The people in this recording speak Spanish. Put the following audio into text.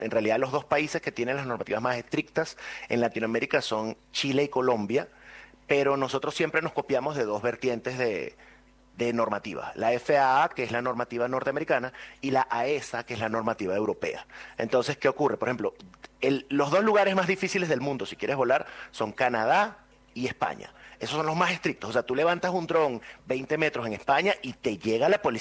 En realidad los dos países que tienen las normativas más estrictas en Latinoamérica son Chile y Colombia, pero nosotros siempre nos copiamos de dos vertientes de normativa, la FAA, que es la normativa norteamericana, y la AESA, que es la normativa europea. Entonces, ¿qué ocurre? Por ejemplo, los dos lugares más difíciles del mundo, si quieres volar, son Canadá y España. Esos son los más estrictos. O sea, tú levantas un dron 20 metros en España y te llega la policía